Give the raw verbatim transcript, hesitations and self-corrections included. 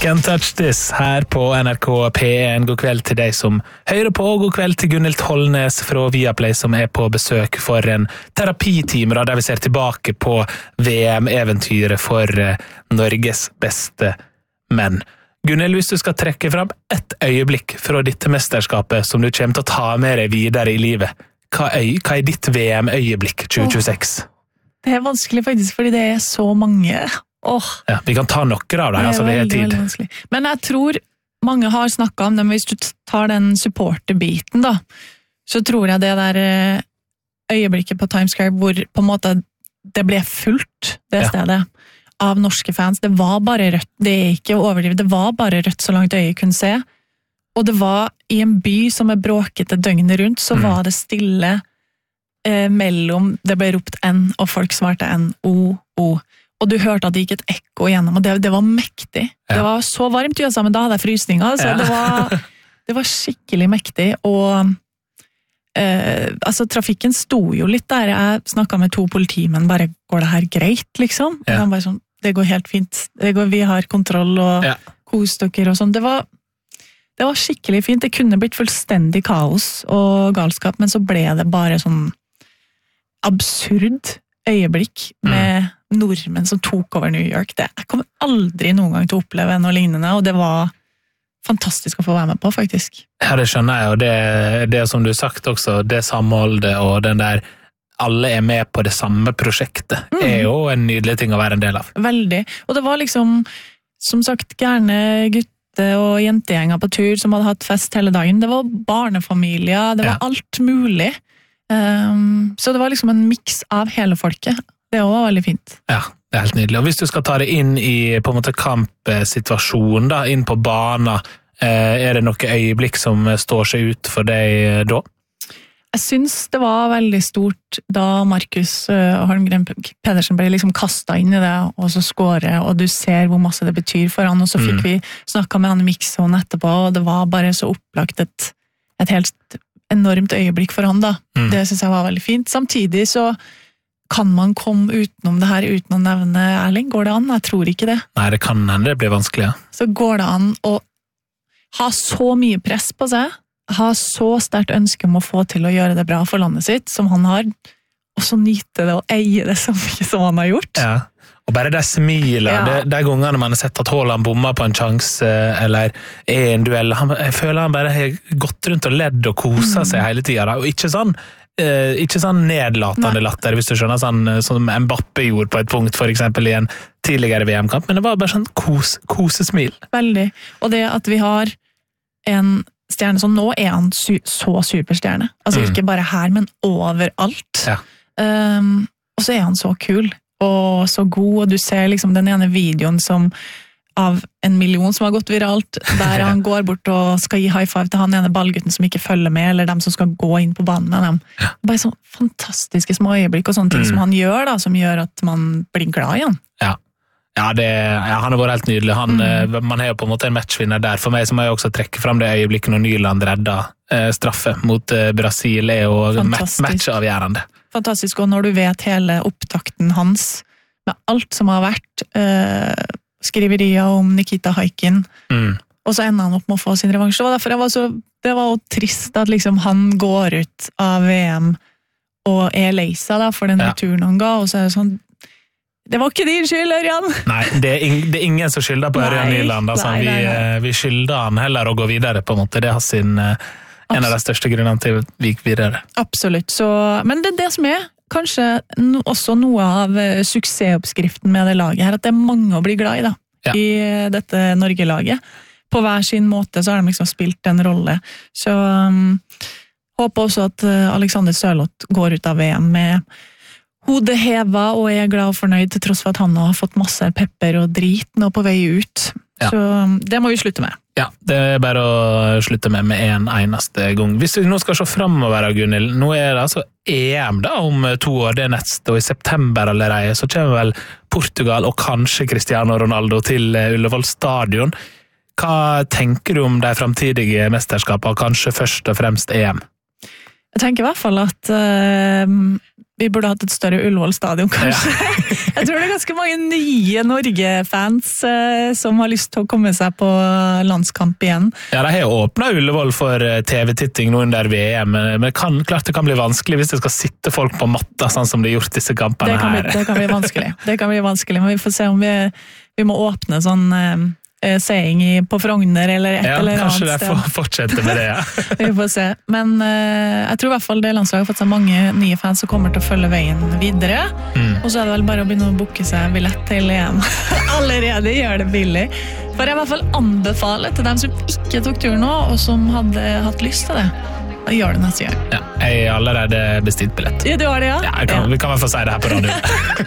Can't touch this her på N R K P en. God kveld til deg som hører på, og god kveld til Gunhild Tollnes fra Viaplay som er på besøk for en terapitime da, der vi ser tilbake på V M-eventyret for uh, Norges beste menn. Gunhild, hvis du skal trekke fram et øyeblikk fra dette mesterskapet som du kommer til å ta med deg videre i livet, hva, øy, hva er ditt V M-øyeblikk tjue tjueseks? Oh, det er vanskelig faktisk, fordi det er så mange. Oh. Ja, vi kan ta noen av dem, altså det er tid. Men jeg tror mange har snakket om det, men hvis du tar den supporterbiten da, så tror jeg det der øyeblikket på Times Square hvor på en måte det ble fullt, det ja. Stedet, av norske fans. Det var bare rødt, det er ikke overdrivet, det var bare rødt så langt øyet kunne se. Og det var i en by som er bråket et døgnet rundt, så mm. var det stille eh, mellom, det ble ropt N, og folk svarte N, O, O. Og du hørte at det gikk et ekko igjennom, og det, det var mektig. Ja. Det var så varmt i U S A, men da hadde jeg frysninger, så ja. det, var, det var skikkelig mektig, og eh, altså, trafikken sto jo litt der. Jeg snakket med to politimenn, bare, går det her greit, liksom? Ja. Og de bare sånn, det går helt fint, det går, vi har kontroll, og ja. Kos dere og sånn. Det var, det var skikkelig fint, det kunne blitt fullstendig kaos og galskap, men så ble det bare sånn absurd øyeblikk med mm. nordmenn som tok over New York. Det, jeg kommer aldri noen gang til å oppleve noe lignende, og det var fantastisk å få være med på, faktisk. Ja, det skjønner jeg, og det, det som du har sagt også, det samholdet og den der, alle er med på det samme prosjektet, mm. er jo en nydelig ting å være en del av. Veldig, og det var liksom, som sagt, gerne gutte- og jentegjenger på tur som hadde hatt fest hele dagen. Det var barnefamilier, det var ja. Alt mulig. Um, så det var liksom en mix av hele folket. Det var veldig fint. Ja, det er helt nydelig. Og hvis du skal ta det inn i på en måte kampsituasjonen da, inn på banen, eh, er det noe øyeblikk som står seg ut for deg da? Jeg synes det var veldig stort da Markus uh, Holmgren Pedersen ble liksom kastet inn i det, og så skårer, og du ser hvor masse det betyr for han, og så fikk mm. vi snakket med han i Mixzone etterpå, og det var bare så opplagt et, et helt enormt øyeblikk for han da. Mm. Det synes jeg var veldig fint. Samtidig så kan man komme utenom det her uten å nevne Erling. Går det an? Jeg tror ikke det. Nei, det kan hende. Det blir vanskelig. Ja. Så går det an å ha så mye press på seg, ha så sterkt ønske om å få til å gjøre det bra for landet sitt, som han har, og så nyte det og eie det så mye som han har gjort. Ja. Og bare de smiler, ja. de, de gangene man har sett at Haaland bommer på en sjanse, eller er en duell, han, jeg føler han bare har gått rundt og ledd og koset mm. seg hele tiden, og ikke sånn, eh, ikke sånn nedlatende Nei. Latter, hvis du skjønner, sånn, som Mbappé gjorde på et punkt, for eksempel i en tidligere V M-kamp, men det var bare sånn kos, kosesmil. Veldig, og det at vi har en stjerne, så nå er han su- så superstjerne, altså mm. ikke bare her, men overalt, ja. um, og så er han så kul, og så god, og du ser liksom den ene videoen som av en million som har gått viralt, der han går bort og skal gi high five til han ene ballgutten som ikke følger med, eller dem som skal gå inn på banen med dem. Bare sånn fantastiske små øyeblikk og sånne ting mm. som han gjør da, som gjør at man blir glad i han. Ja, ja, det, ja han har vært helt nydelig. Han, mm. Man har jo på en måte en matchvinner der. For meg så må jeg også trekke frem det øyeblikket når Nyland redda eh, straffe mot eh, Brasil, er jo matchavgjørende. Fantastisk, og når du vet hele opptakten hans, med alt som har vært, øh, skriverier om Nikita Haikin, mm. og så ender han opp med å få sin revansj. Det var derfor jeg var så, det var jo trist at liksom han går ut av V M og er lei seg da, for den ja. Returen han ga, og så er det sånn, det var ikke din skyld, Ørjan! Nei, det er, ing, det er ingen som skylder på Ørjan Nyland, altså, nei, nei, nei. Vi, vi skylder han heller å gå videre på en måte, det har sin... En av de største grunnene til vi gikk videre. Absolutt, så, men det er det som er kanskje no, også noe av suksessoppskriften med det laget her, at det er mange å bli glad i da, ja. I dette Norge-laget. På hver sin måte så har de liksom spilt en rolle. Så um, håper også at Alexander Sørloth går ut av V M med hodet heva og er glad og fornøyd, til tross for at han har fått masse pepper og drit nå på vei ut. Ja. Så det må vi slutte med. Ja, det er bare å slutte med med en eneste gang. Hvis vi nå skal se fremover, Gunhild, nå er det altså E M da om to år, det er neste, og i september allerede, så kommer vel Portugal og kanskje Cristiano Ronaldo til Ullevål stadion. Hva tenker du om de fremtidige mesterskapene, kanskje først og fremst E M? Jeg tenker i hvert fall at uh, vi burde hatt et større Ullevål-stadion, kanskje. Ja. Jeg tror det er ganske mange nye Norge-fans uh, som har lyst til å komme seg på landskamp igjen. Ja, de har åpnet Ullevål for T V-titting nå under V M, men det kan, klart det kan bli vanskelig hvis det skal sitte folk på matta, sånn som det er gjort disse kampene det kan her. Bli, det kan bli vanskelig. Det kan bli vanskelig, men vi får se om vi, vi må åpne sånn... Uh, seing på Frogner eller et ja, eller annet sted. Ja, kanskje de får fortsette med det, ja. Vi får se. Men uh, jeg tror i hvert fall det landslaget har fått seg mange nye fans som kommer til å følge veien videre. Mm. Og så er det vel bare å begynne å booke seg billett til E M. Allerede gjør det billig. For jeg i hvert fall anbefaler til dem som ikke tok turen nå, og som hadde hatt lyst til det. Da gjør det neste gang. Ja, jeg har allerede bestilt billett. Ja, du har det, ja? Ja, jeg kan, ja. Vi kan i hvert fall si det her på radio.